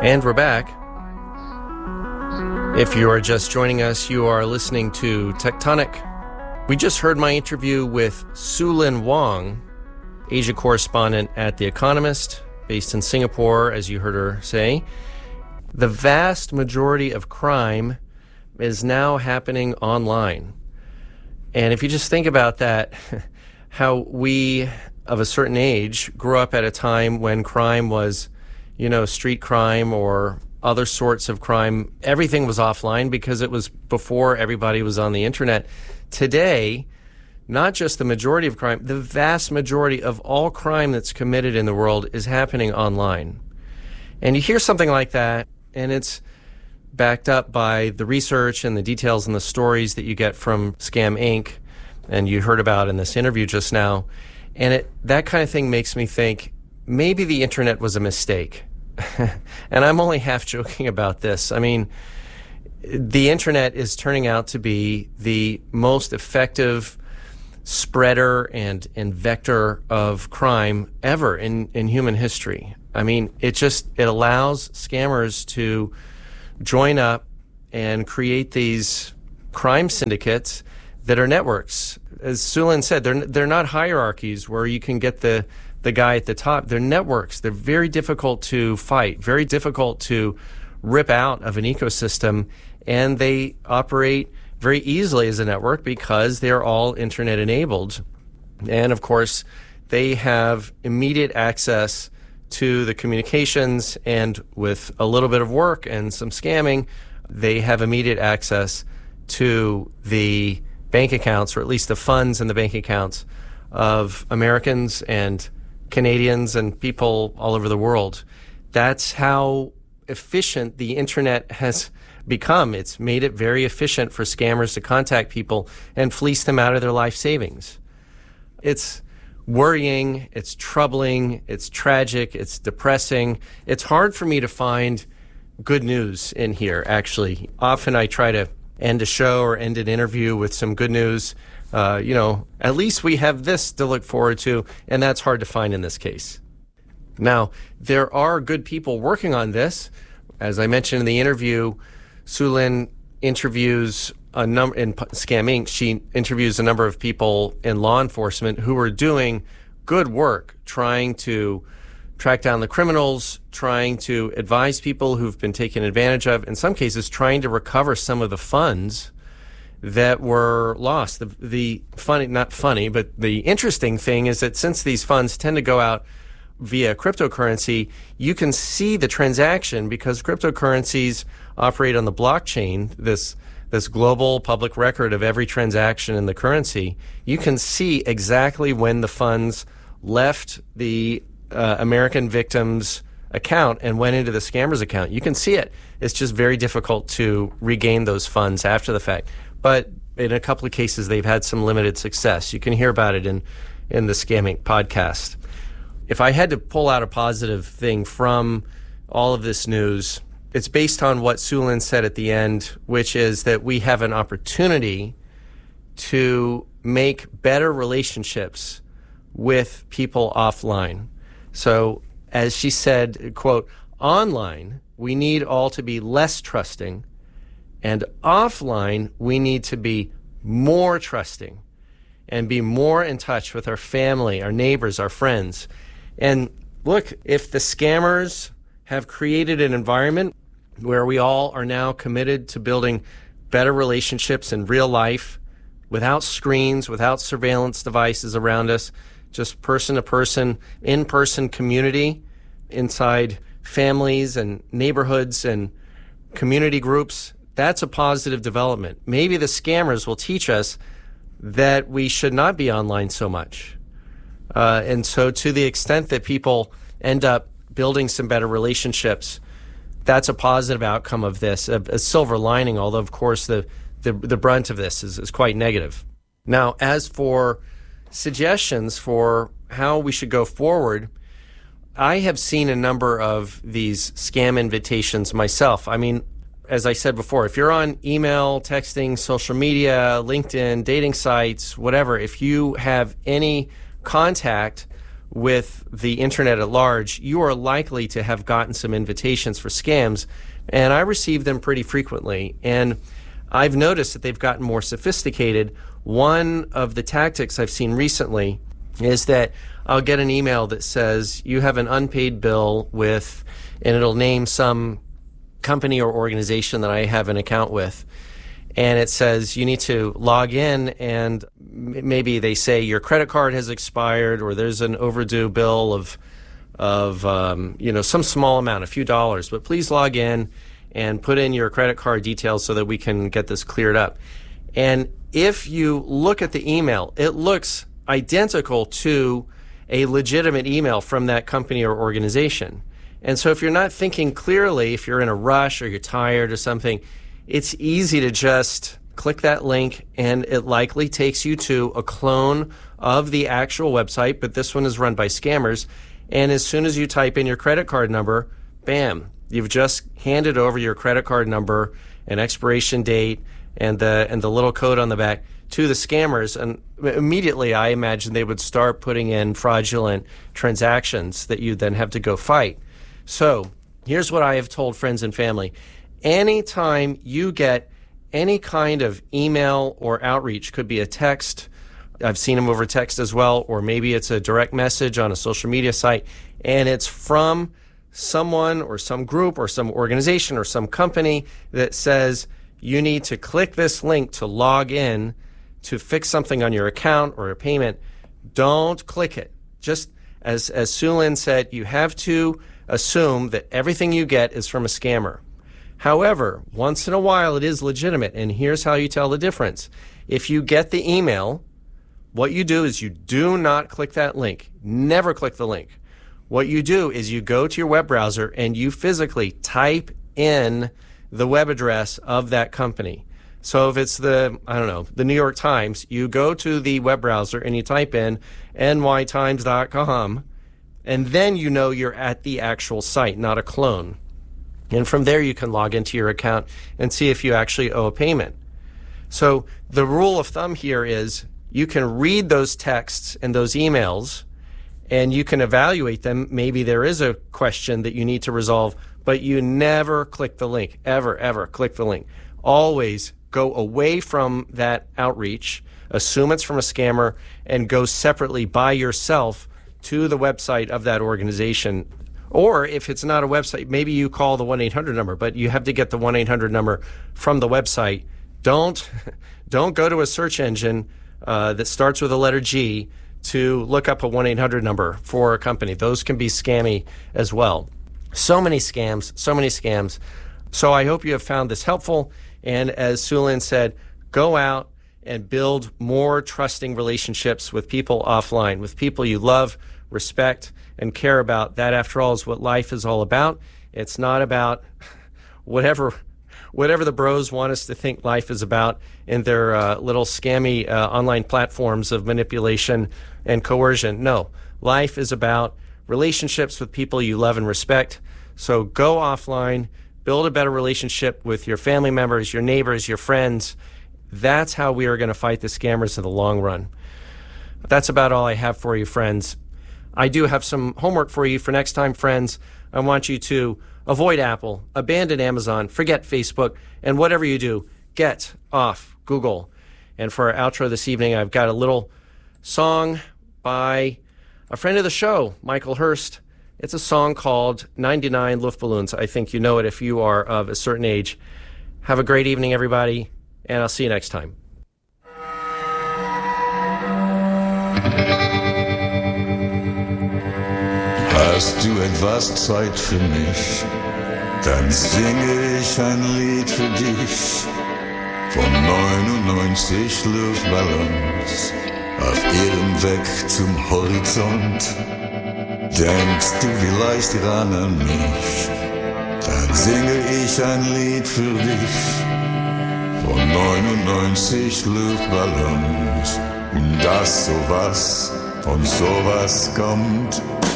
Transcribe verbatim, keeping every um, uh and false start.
And we're back. If you are just joining us, you are listening to Tectonic. We just heard my interview with Su-Lin Wang, Asia correspondent at The Economist, based in Singapore, as you heard her say. The vast majority of crime is now happening online. And if you just think about that, how we of a certain age grew up at a time when crime was, you know, street crime or other sorts of crime. Everything was offline because it was before everybody was on the internet. Today, not just the majority of crime, the vast majority of all crime that's committed in the world is happening online. And you hear something like that, and it's backed up by the research and the details and the stories that you get from Scam Incorporated, and you heard about in this interview just now. And it that kind of thing makes me think, maybe the internet was a mistake. And I'm only half joking about this. I mean, the internet is turning out to be the most effective spreader and, and vector of crime ever in, in human history. I mean, it just, it allows scammers to join up and create these crime syndicates that are networks. As Su-Lin said, they're they're not hierarchies where you can get the, the guy at the top. They're networks. They're very difficult to fight, very difficult to rip out of an ecosystem, and they operate very easily as a network because they're all internet enabled. And of course, they have immediate access to the communications, and with a little bit of work and some scamming, they have immediate access to the bank accounts, or at least the funds in the bank accounts of Americans and Canadians and people all over the world. That's how efficient the internet has become. It's made it very efficient for scammers to contact people and fleece them out of their life savings. It's worrying, it's troubling, it's tragic, it's depressing. It's hard for me to find good news in here, actually. Often I try to end a show or end an interview with some good news. Uh, you know, at least we have this to look forward to, and that's hard to find in this case. Now, there are good people working on this. As I mentioned in the interview, Su-Lin interviews a number in Scam Incorporated. She interviews a number of people in law enforcement who are doing good work, trying to track down the criminals, trying to advise people who've been taken advantage of, in some cases trying to recover some of the funds that were lost. The, the funny, not funny, but the interesting thing is that since these funds tend to go out via cryptocurrency, you can see the transaction because cryptocurrencies operate on the blockchain, this this global public record of every transaction in the currency. You can see exactly when the funds left the uh, American victim's account and went into the scammer's account. You can see it. It's just very difficult to regain those funds after the fact. But in a couple of cases, they've had some limited success. You can hear about it in, in the Scam Incorporated podcast. If I had to pull out a positive thing from all of this news, it's based on what Su-Lin said at the end, which is that we have an opportunity to make better relationships with people offline. So, as she said, quote, online, we need all to be less trusting, and offline, we need to be more trusting and be more in touch with our family, our neighbors, our friends. And look, if the scammers have created an environment where we all are now committed to building better relationships in real life, without screens, without surveillance devices around us, just person-to-person, in-person community inside families and neighborhoods and community groups, that's a positive development. Maybe the scammers will teach us that we should not be online so much. Uh, and so to the extent that people end up building some better relationships, that's a positive outcome of this, a, a silver lining, although, of course, the, the, the brunt of this is, is quite negative. Now, as for suggestions for how we should go forward, I have seen a number of these scam invitations myself. I mean, as I said before, if you're on email, texting, social media, LinkedIn, dating sites, whatever, if you have any contact with the internet at large, you are likely to have gotten some invitations for scams, and I receive them pretty frequently. And I've noticed that they've gotten more sophisticated. One of the tactics I've seen recently is that I'll get an email that says, you have an unpaid bill with, and it'll name some company or organization that I have an account with. And it says you need to log in, and maybe they say your credit card has expired, or there's an overdue bill of, of um, you know, some small amount, a few dollars. But please log in and put in your credit card details so that we can get this cleared up. And if you look at the email, it looks identical to a legitimate email from that company or organization. And so if you're not thinking clearly, if you're in a rush or you're tired or something, it's easy to just click that link, and it likely takes you to a clone of the actual website, but this one is run by scammers. And as soon as you type in your credit card number, bam, you've just handed over your credit card number and expiration date and the and the little code on the back to the scammers. And immediately, I imagine they would start putting in fraudulent transactions that you then have to go fight. So here's what I have told friends and family. Anytime you get any kind of email or outreach, could be a text, I've seen them over text as well, or maybe it's a direct message on a social media site, and it's from someone or some group or some organization or some company that says you need to click this link to log in to fix something on your account or a payment, don't click it. Just as, as Sulin said, you have to assume that everything you get is from a scammer. However, once in a while it is legitimate, and here's how you tell the difference. If you get the email, what you do is you do not click that link. Never click the link. What you do is you go to your web browser and you physically type in the web address of that company. So if it's the, I don't know, the New York Times, you go to the web browser and you type in N Y times dot com, and then you know you're at the actual site, not a clone. And from there, you can log into your account and see if you actually owe a payment. So the rule of thumb here is you can read those texts and those emails, and you can evaluate them. Maybe there is a question that you need to resolve, but you never click the link, ever, ever click the link. Always go away from that outreach, assume it's from a scammer, and go separately by yourself to the website of that organization. Or if it's not a website, maybe you call the one eight hundred number, but you have to get the one eight hundred number from the website. Don't, don't go to a search engine uh, that starts with a letter G to look up a one eight hundred number for a company. Those can be scammy as well. So many scams, so many scams. So I hope you have found this helpful. And as Sulin said, go out and build more trusting relationships with people offline, with people you love, respect, and care about. That, after all, is what life is all about. It's not about whatever whatever the bros want us to think life is about in their uh, little scammy uh, online platforms of manipulation and coercion. No, life is about relationships with people you love and respect. So go offline, build a better relationship with your family members, your neighbors, your friends. That's how we are going to fight the scammers in the long run. That's about all I have for you, friends. I do have some homework for you for next time, friends. I want you to avoid Apple, abandon Amazon, forget Facebook, and whatever you do, get off Google. And for our outro this evening, I've got a little song by a friend of the show, Michael Hurst. It's a song called ninety-nine Luftballons. I think you know it if you are of a certain age. Have a great evening, everybody, and I'll see you next time. Hast du etwas Zeit für mich, dann singe ich ein Lied für dich. Von neunundneunzig Luftballons auf ihrem Weg zum Horizont. Denkst du vielleicht ran an mich, dann singe ich ein Lied für dich. Von neunundneunzig Luftballons, und dass sowas und sowas kommt.